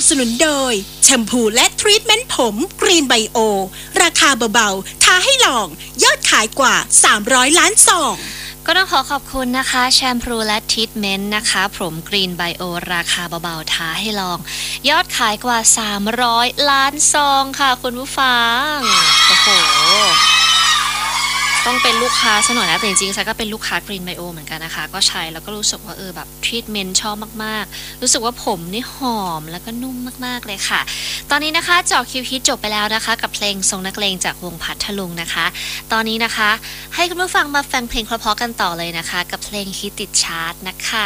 สนุนโดยแชมพูและทรีทเมนต์ผมกรีนไบโอราคาเบาๆท้าให้ลองยอดขายกว่า300ล้านซองก็ต้องขอบคุณนะคะแชมพูและทรีทเมนต์นะคะผมกรีนไบโอราคาเบาๆท้าให้ลองยอดขายกว่า300ล้านซองค่ะคุณผู้ฟังโอ้โหต้องเป็นลูกค้าซะหน่อยนะแต่จริงๆฉันก็เป็นลูกค้ากรีนไบโอเหมือนกันนะคะก็ใช้แล้วก็รู้สึกว่าแบบทรีทเมนต์ชอบมากๆรู้สึกว่าผมนี่หอมแล้วก็นุ่มมากๆเลยค่ะตอนนี้นะคะเจาะคิวฮิตจบไปแล้วนะคะกับเพลงทรงนักเลงจากวงพัทลุงนะคะตอนนี้นะคะให้คุณผู้ฟังมาฟังเพลงเพราะๆกันต่อเลยนะคะกับเพลงฮิตติดชาร์ตนะคะ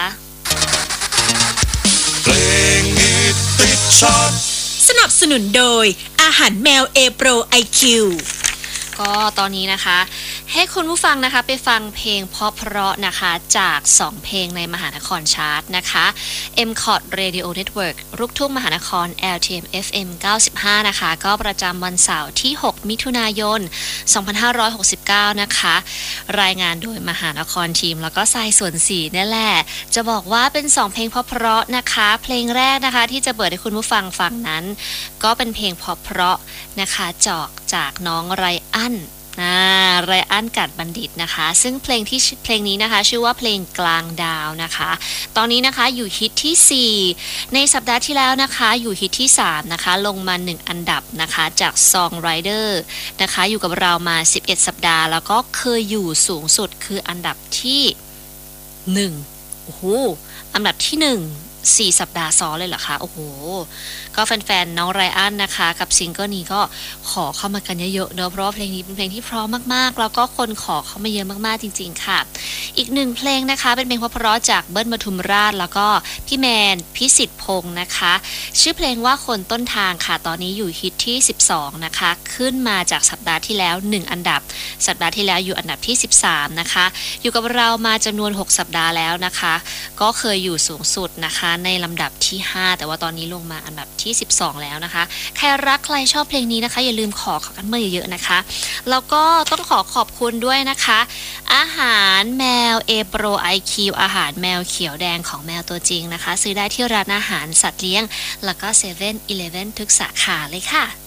เพลงฮิตติดชาร์ตสนับสนุนโดยอาหารแมวเอโปรไอคิวก็ตอนนี้นะคะให้คุณผู้ฟังนะคะไปฟังเพลงเพราะๆนะคะจาก2เพลงในมหานครชาร์ตนะคะ MCOT Radio Network ลูกทุ่งมหานคร LTM FM 95นะคะก็ประจำวันเสาร์ที่6มิถุนายน2569นะคะรายงานโดยมหานครทีมแล้วก็ทรายส่วน4นี่แหละจะบอกว่าเป็น2เพลงเพราะๆนะคะเพลงแรกนะคะที่จะเปิดให้คุณผู้ฟังฟังนั้นก็เป็นเพลงเพราะๆนะคะจากน้องไรอันไรอันกัดบัณฑิตนะคะซึ่งเพลงนี้นะคะชื่อว่าเพลงกลางดาวนะคะตอนนี้นะคะอยู่ฮิตที่4ในสัปดาห์ที่แล้วนะคะอยู่ฮิตที่3นะคะลงมา1อันดับนะคะจาก Song Rider นะคะอยู่กับเรามา11สัปดาห์แล้วก็เคยอยู่สูงสุดคืออันดับที่1โอ้โหอันดับที่4สัปดาห์ซ้อนเลยเหรอคะโอ้โหก็แฟนๆน้องไรอันนะคะกับซิงเกิลนี้ก็ขอเข้ามากันเยอะๆเนอะเพราะว่าเพลงนี้เป็นเพลงที่เพราะมากๆแล้วก็คนขอเข้ามาเยอะมากๆจริงๆค่ะอีก1เพลงนะคะเป็นเพลงเพราะๆจากเบิ้ลปทุมราชแล้วก็พี่แมนพิสิทธิ์พงษ์นะคะชื่อเพลงว่าคนต้นทางค่ะตอนนี้อยู่ฮิตที่12นะคะขึ้นมาจากสัปดาห์ที่แล้ว1อันดับสัปดาห์ที่แล้วอยู่อันดับที่13นะคะอยู่กับเรามาจำนวน6สัปดาห์แล้วนะคะก็เคยอยู่สูงสุดนะคะในลำดับที่5แต่ว่าตอนนี้ลงมาอันดับที่12แล้วนะคะใครรักใครชอบเพลงนี้นะคะอย่าลืมขอกันมาเยอะๆนะคะแล้วก็ต้องขอบคุณด้วยนะคะอาหารแมวเอโปรไอคิวอาหารแมวเขียวแดงของแมวตัวจริงนะคะซื้อได้ที่ร้านอาหารสัตว์เลี้ยงแล้วก็7-Eleven ทุกสาขาเลยค่ะ